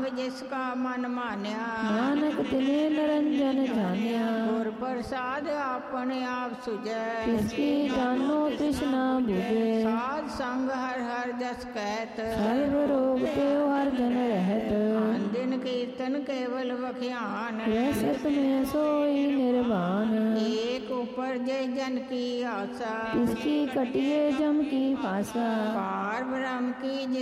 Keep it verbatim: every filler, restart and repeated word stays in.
जिसका मन मान्या, नानक तिने निरंजन जान्या। गुर प्रसाद अपने आप सुझै, किसकी जानो तृष्णा बुझे। साध संग हर हर जस कहत, सर्व रोग तेव हर जन रहत। आन दिन कीर्तन केवल बख्यान, सत में सोई निर्वाण। एक ऊपर जय जन की आशा, किसकी कटिए जम की फासा। पार ब्रह्म की